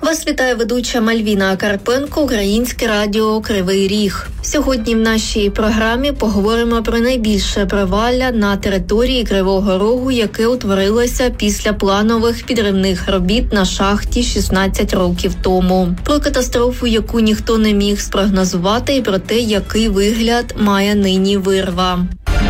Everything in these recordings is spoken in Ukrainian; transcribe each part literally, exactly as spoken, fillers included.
Вас вітає ведуча Мальвіна Карпенко, Українське радіо «Кривий Ріг». Сьогодні в нашій програмі поговоримо про найбільше провалля на території Кривого Рогу, яке утворилося після планових підривних робіт на шахті шістнадцять років тому. Про катастрофу, яку ніхто не міг спрогнозувати, і про те, який вигляд має нині вирва.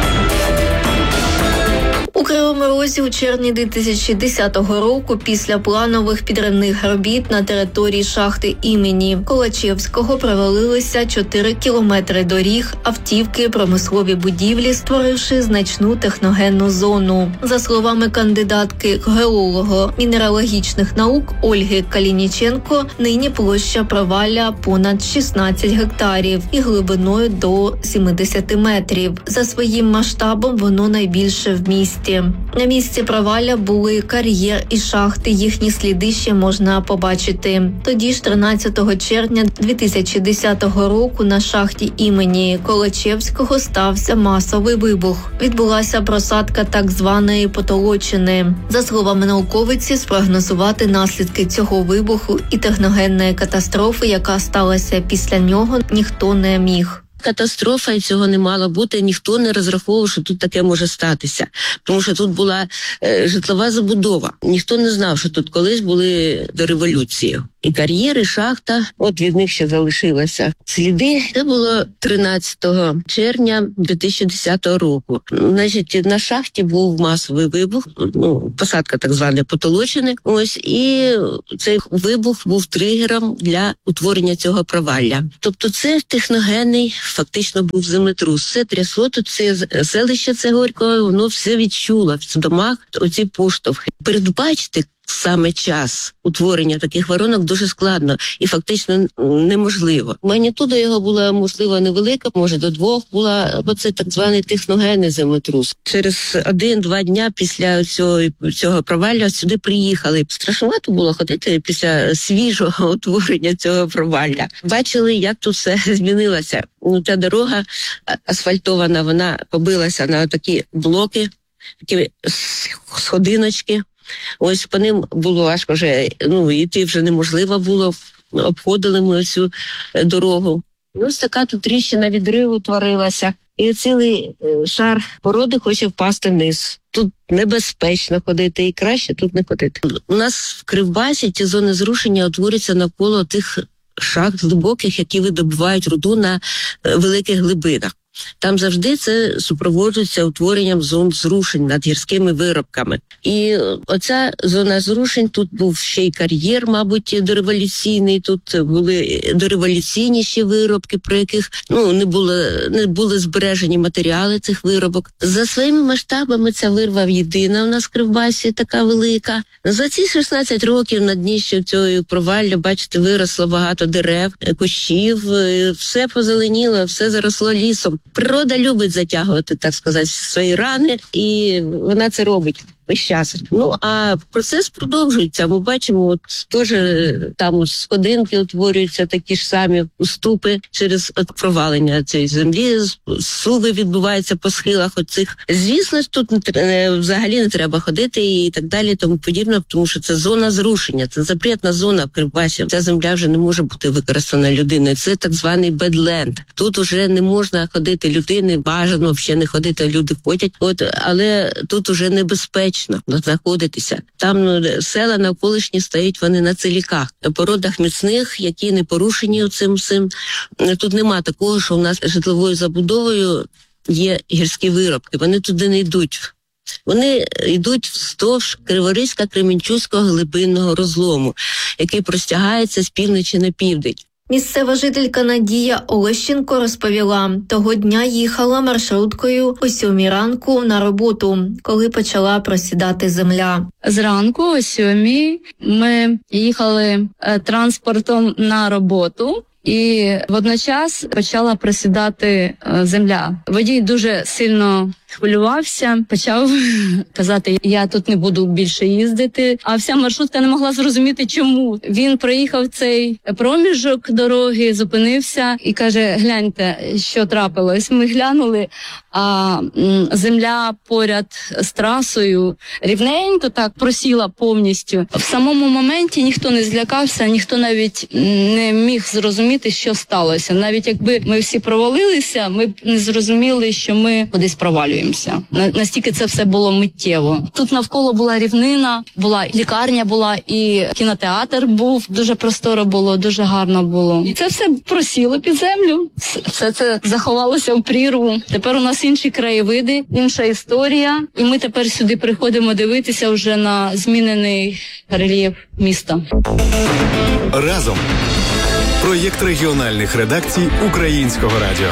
У Кривому Розі у червні дві тисячі десятого року після планових підривних робіт на території шахти імені Колачевського провалилися чотири кілометри доріг, автівки, промислові будівлі, створивши значну техногенну зону. За словами кандидатки геолого-мінералогічних наук Ольги Калініченко, нині площа провалля понад шістнадцять гектарів і глибиною до сімдесят метрів. За своїм масштабом воно найбільше в місті. На місці провалля були кар'єр і шахти, їхні сліди ще можна побачити. Тоді ж тринадцятого червня дві тисячі десятого року на шахті імені Колачевського стався масовий вибух. Відбулася просадка так званої потолочини. За словами науковиці, спрогнозувати наслідки цього вибуху і техногенної катастрофи, яка сталася після нього, ніхто не міг. Катастрофа, і цього не мало бути, ніхто не розраховував, що тут таке може статися. Тому що тут була е, житлова забудова. Ніхто не знав, що тут колись були до революції. І кар'єри, шахта, от від них ще залишилися сліди. Це було тринадцятого червня дві тисячі десятого року. Значить, на шахті був масовий вибух, ну, посадка так звана потолочини. Ось, і цей вибух був тригером для утворення цього провалля. Тобто це техногенний, фактично був землетрус. Все трясло, тут все селище це Горького, воно все відчуло в домах оці поштовхи. Передбачити саме час утворення таких воронок дуже складно і фактично неможливо. Магнітуда його була, можливо, невелика, може до двох була, бо це так званий техногенний землетрус. Через один-два дня після цього, цього провалля сюди приїхали. Страшновато було ходити після свіжого утворення цього провалля. Бачили, як тут все змінилося. Ну, ця дорога асфальтована, вона побилася на такі блоки, такі сходиночки. Ось по ним було важко вже, ну, йти вже неможливо було, обходили ми цю дорогу. Ось така тут тріщина відриву утворилася, і цілий шар породи хоче впасти вниз. Тут небезпечно ходити і краще тут не ходити. У нас в Кривбасі ті зони зрушення утворюються навколо тих шахт глибоких, які видобувають руду на великих глибинах. Там завжди це супроводжується утворенням зон зрушень над гірськими виробками. І оця зона зрушень, тут був ще й кар'єр, мабуть, дореволюційний, тут були дореволюційні ще виробки, про яких ну не були, не були збережені матеріали цих виробок. За своїми масштабами ця вирва єдина у нас в Кривбасі, така велика. За ці шістнадцять років на дні ще цього провалля, бачите, виросло багато дерев, кущів, все позеленіло, все заросло лісом. Природа любить затягувати, так сказати, свої рани, і вона це робить весь час. Ну, а процес продовжується. Ми бачимо, от теж там сходинки утворюються, такі ж самі уступи через провалення цієї землі, суви відбуваються по схилах оцих. Звісно ж, тут не, взагалі не треба ходити і так далі, тому подібне, тому що це зона зрушення, це запретна зона в Кривбасі. Ця земля вже не може бути використана людиною. Це так званий бедленд. Тут уже не можна ходити людини, бажано взагалі не ходити, люди ходять. От, але тут уже небезпечно знаходитися. Там ну, села навколишні стоять вони на целіках, на породах міцних, які не порушені цим всім. Тут нема такого, що у нас житловою забудовою є гірські виробки. Вони туди не йдуть. Вони йдуть вздовж Криворізько-Кременчуцького глибинного розлому, який простягається з півночі на південь. Місцева жителька Надія Олещенко розповіла, того дня їхала маршруткою о сьомій ранку на роботу, коли почала просідати земля. Зранку о сьомій ми їхали е, транспортом на роботу. І водночас почала просідати е, земля. Водій дуже сильно хвилювався, почав казати, я тут не буду більше їздити. А вся маршрутка не могла зрозуміти, чому. Він проїхав цей проміжок дороги, зупинився і каже, гляньте, що трапилось. Ми глянули, а м, земля поряд з трасою рівненько так просіла повністю. В самому моменті ніхто не злякався, ніхто навіть не міг зрозуміти, що сталося. Навіть якби ми всі провалилися, ми б не зрозуміли, що ми кудись провалюємося. На- Настільки це все було миттєво. Тут навколо була рівнина, була лікарня, була і кінотеатр був. Дуже просторо було, дуже гарно було. І це все просіло під землю. Все це заховалося в прірву. Тепер у нас інші краєвиди, інша історія. І ми тепер сюди приходимо дивитися вже на змінений рельєф міста. Разом. Проєкт регіональних редакцій Українського радіо.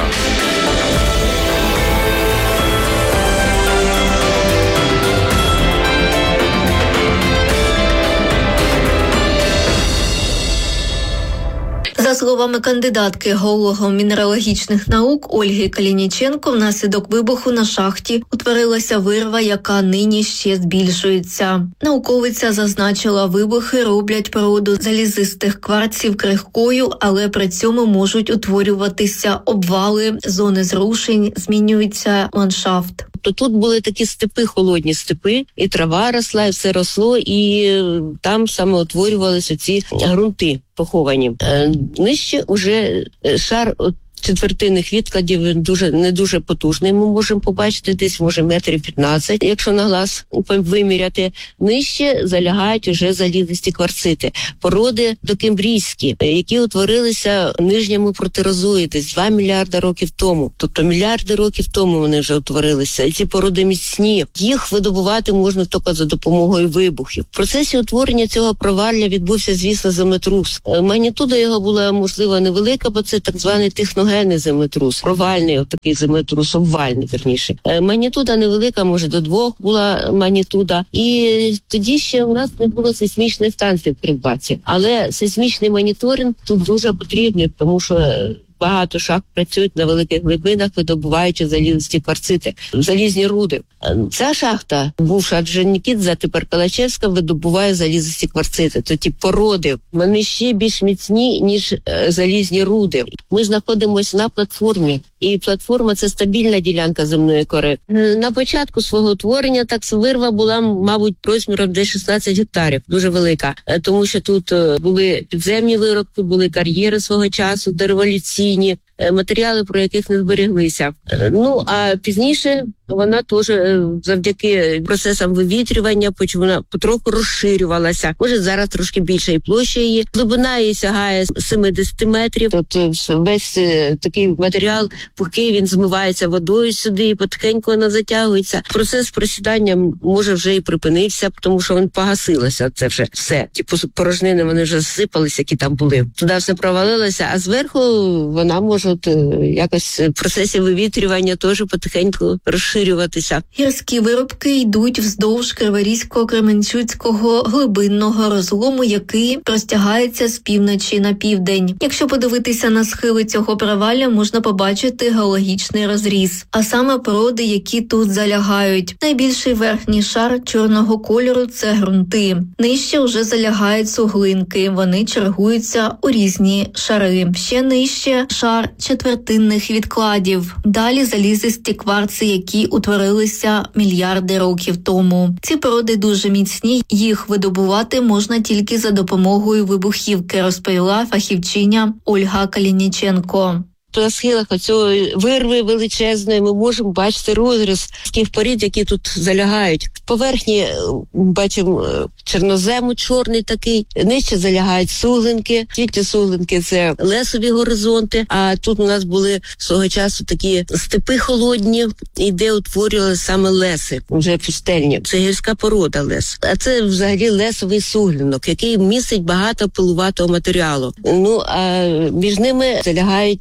За словами кандидатки геолого-мінералогічних наук Ольги Калініченко, внаслідок вибуху на шахті утворилася вирва, яка нині ще збільшується. Науковиця зазначила, вибухи роблять породу залізистих кварців крихкою, але при цьому можуть утворюватися обвали, зони зрушень, змінюється ландшафт. То тут були такі степи, холодні степи, і трава росла, і все росло, і там саме утворювалися ці ґрунти поховані. Е, нижче уже шар от, четвертинних відкладів, він дуже не дуже потужний. Ми можемо побачити десь, може, метрів п'ятнадцять, якщо на глаз виміряти. Нижче залягають уже залізисті кварцити, породи докембрійські, які утворилися в нижньому протерозої десь два мільярди років тому. Тобто мільярди років тому вони вже утворилися. І ці породи міцні. Їх видобувати можна тільки за допомогою вибухів. В процесі утворення цього провалля відбувся, звісно, землетрус. Магнітуда його була, можливо, невелика, бо це так званий техногенний землетрус, провальний такий землетрус, обвальний, верніше. Магнітуда невелика, може до двох була магнітуда. І тоді ще у нас не було сейсмічних станцій в Кривбасі. Але сейсмічний моніторинг тут дуже потрібний, тому що багато шахт працюють на великих глибинах, видобуваючи залізисті кварцити, залізні руди. Ця шахта, бувша Орджонікідзе, тепер Калачевська, видобуває залізисті кварцити. То ті породи, вони ще більш міцні, ніж е, залізні руди. Ми знаходимося на платформі, і платформа – це стабільна ділянка земної кори. На початку свого утворення так вирва була, мабуть, розміром десь шістнадцять гектарів, дуже велика, тому що тут були підземні виробки, були кар'єри свого часу, дореволюційні, матеріали, про яких не збереглися. Ну, а пізніше вона теж завдяки процесам вивітрювання вона потроху розширювалася. Може, зараз трошки більша і площа її. Глибина її сягає сімдесят метрів. Тобто весь такий матеріал, поки він змивається водою сюди, і потихеньку вона затягується. Процес просідання може вже і припинився, тому що він погасилося. Це вже все. Ті порожнини, вони вже зсипалися, які там були. Туди все провалилося, а зверху вона може от, якось в процесі вивітрювання теж потихеньку розширюватися. Гірські виробки йдуть вздовж Криворізько-Кременчуцького глибинного розлому, який простягається з півночі на південь. Якщо подивитися на схили цього провалля, можна побачити геологічний розріз, а саме породи, які тут залягають. Найбільший верхній шар чорного кольору – це ґрунти. Нижче вже залягають суглинки, вони чергуються у різні шари. Ще нижче шар четвертинних відкладів. Далі залізисті кварци, які утворилися мільярди років тому. Ці породи дуже міцні, їх видобувати можна тільки за допомогою вибухівки, розповіла фахівчиня Ольга Калініченко. На схилах оцього вирви величезної ми можемо бачити розріз таких порід, які тут залягають. В поверхні бачимо чорнозему чорний такий, нижче залягають суглинки. Ті суглинки – це лесові горизонти, а тут у нас були свого часу такі степи холодні, і де утворювалися саме леси, вже пустельні. Це гірська порода лес. А це взагалі лесовий суглинок, який містить багато пилуватого матеріалу. Ну, а між ними залягають уже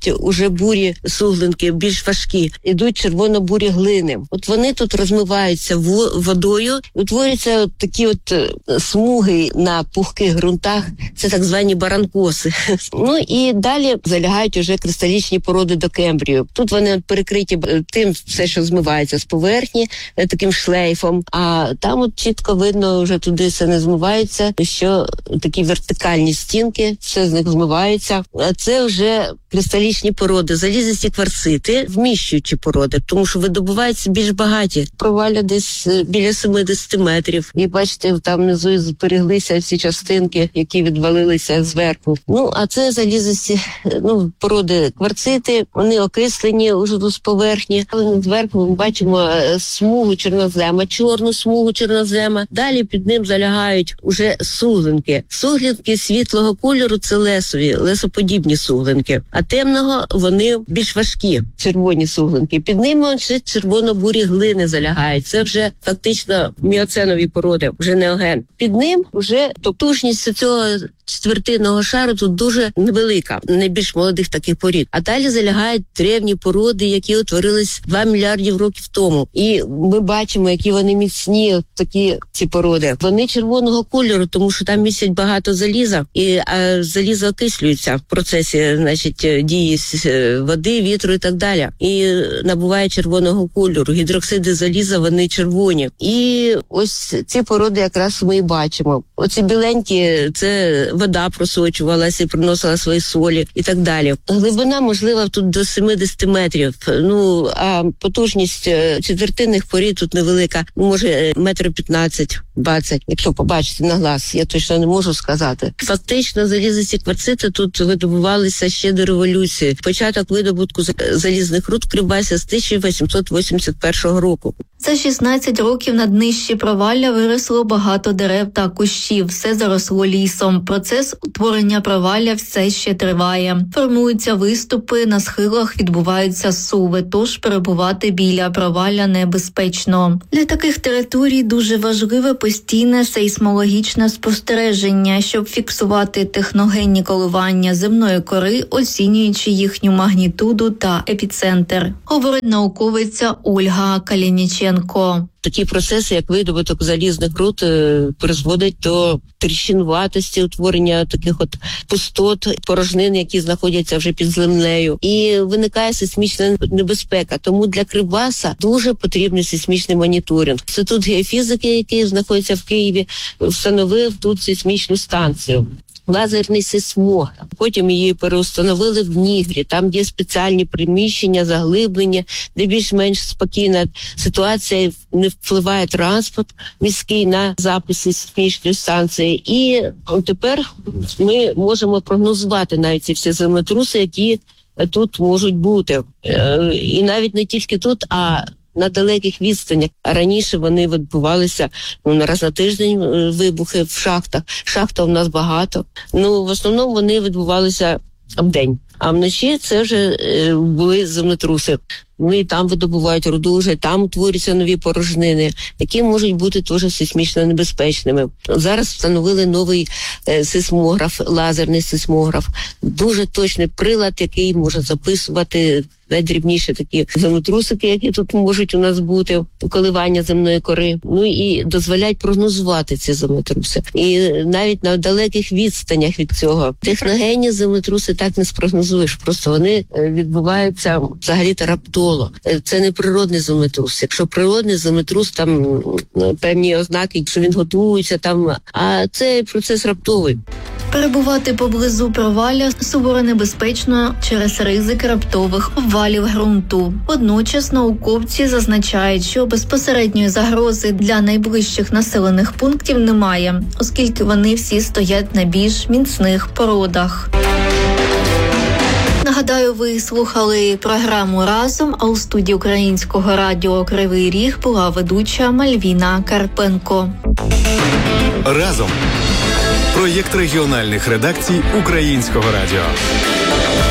вже бурі суглинки, більш важкі, ідуть червоно-бурі глини. От вони тут розмиваються водою, утворюються от такі от смуги на пухких ґрунтах, це так звані баранкоси. Ну і далі залягають уже кристалічні породи до Кембрію. Тут вони перекриті тим, все, що змивається з поверхні, таким шлейфом, а там от чітко видно, вже туди все не змивається, що такі вертикальні стінки, все з них змивається. А це вже кристалічні породи, залізисті кварцити, вміщуючі породи, тому що видобуваються більш багаті. Провалля десь біля сімдесят метрів. І бачите, там внизу збереглися всі частинки, які відвалилися зверху. Ну, а це залізисті, ну, породи кварцити, вони окислені уже з поверхні. Але зверху ми бачимо смугу чорнозема, чорну смугу чорнозема. Далі під ним залягають уже суглинки. Суглинки світлого кольору – це лесові, лесоподібні суглинки. А темного вони більш важкі, червоні суглинки. Під ними ще червоно-бурі глини залягають. Це вже фактично міоценові породи, вже неоген. Під ним вже товтушність цього четвертинного шару тут дуже невелика, найбільш молодих таких порід. А далі залягають древні породи, які утворились два мільярдів років тому. І ми бачимо, які вони міцні, такі ці породи. Вони червоного кольору, тому що там містять багато заліза, і а залізо окислюється в процесі, значить, дії води, вітру і так далі. І набуває червоного кольору. Гідроксиди заліза, вони червоні. І ось ці породи якраз ми і бачимо. Оці біленькі, це вода просочувалася і приносила свої солі і так далі. Глибина, можливо, тут до сімдесят метрів. Ну, а потужність четвертинних порід тут невелика. Може, метр п'ятнадцять, двадцять, якщо побачити на глаз. Я точно не можу сказати. Фактично, залізисті кварцити тут видобувалися ще до революції. Початок видобутку залізних руд в Кривбасі з тисяча вісімсот вісімдесят першого року. За шістнадцять років на днищі провалля виросло багато дерев та кущів, все заросло лісом. Процес утворення провалля все ще триває. Формуються виступи, на схилах відбуваються суви, тож перебувати біля провалля небезпечно. Для таких територій дуже важливе постійне сейсмологічне спостереження, щоб фіксувати техногенні коливання земної кори, оцінюючи їхню магнітуду та епіцентр, говорить науковиця Ольга Калініченко. Такі процеси, як видобуток залізних руд, призводять до тріщинуватості, утворення таких от пустот, порожнин, які знаходяться вже під землею. І виникає сейсмічна небезпека. Тому для Кривбаса дуже потрібний сейсмічний моніторинг. Інститут геофізики, який знаходиться в Києві, встановив тут сейсмічну станцію. Лазерний сейсмограф. Потім її переустановили в Дніпрі. Там є спеціальні приміщення, заглиблення, де більш-менш спокійна ситуація, не впливає транспорт міський на записи сейсмічної станції. І тепер ми можемо прогнозувати навіть ці всі землетруси, які тут можуть бути. І навіть не тільки тут, а на далеких відстанях. А раніше вони відбувалися ну, на раз на тиждень вибухи в шахтах. Шахта у нас багато. Ну, в основному вони відбувалися вдень. А вночі це вже е, були землетруси. Вони там видобувають руду, вже там утворюються нові порожнини, які можуть бути теж сейсмічно небезпечними. Зараз встановили новий е, сейсмограф, лазерний сейсмограф. Дуже точний прилад, який може записувати найдрібніші такі землетрусики, які тут можуть у нас бути, коливання земної кори. Ну і дозволяють прогнозувати ці землетруси. І навіть на далеких відстанях від цього. Техногенні землетруси так не спрогнозуєш. Просто вони відбуваються взагалі-то раптово. Це не природний землетрус. Якщо природний землетрус, там певні ознаки, що він готується, там, а це процес раптовий. Перебувати поблизу провалля суворо небезпечно через ризик раптових обвалів ґрунту. Водночас науковці зазначають, що безпосередньої загрози для найближчих населених пунктів немає, оскільки вони всі стоять на більш міцних породах. Нагадаю, ви слухали програму «Разом», а у студії Українського радіо «Кривий Ріг» була ведуча Мальвіна Карпенко. «Разом» – проєкт регіональних редакцій Українського радіо.